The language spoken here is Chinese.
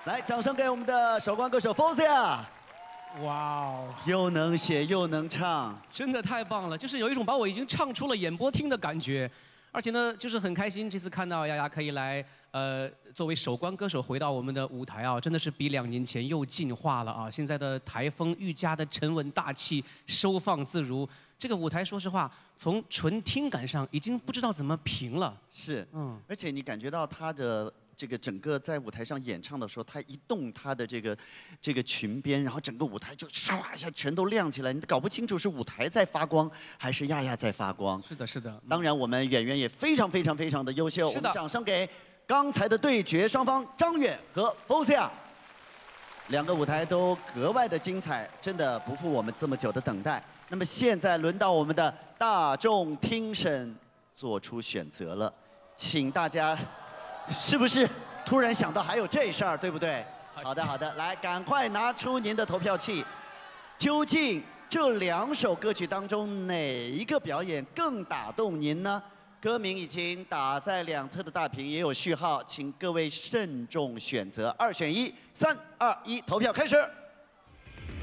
来，掌声给我们的守关歌手 Fozia。 哇哦， 又能写又能唱， 真的太棒了！就是有一种把我已经唱出了演播厅的感觉，而且呢，就是很开心这次看到丫丫可以来，作为守关歌手回到我们的舞台啊，真的是比2年前又进化了啊！现在的台风愈加的沉稳大气，收放自如。这个舞台，说实话，从纯听感上已经不知道怎么评了。 是，而且你感觉到他的。这个整个在舞台上演唱的时候，他一动他的这个裙边，然后整个舞台就唰一下全都亮起来，你搞不清楚是舞台在发光还是亚亚在发光。 是的，是的。 当然，我们演员也非常的优秀。我们掌声给刚才的对决双方张远和 Fozia， 两个舞台都格外的精彩，真的不负我们这么久的等待。那么现在轮到我们的大众听审做出选择了，请大家。是不是突然想到还有这事儿，对不对？好的，来，赶快拿出您的投票器。究竟这2首歌曲当中哪一个表演更打动您呢？歌名已经打在两侧的大屏，也有序号，请各位慎重选择，2选1，3、2、1，投票开始。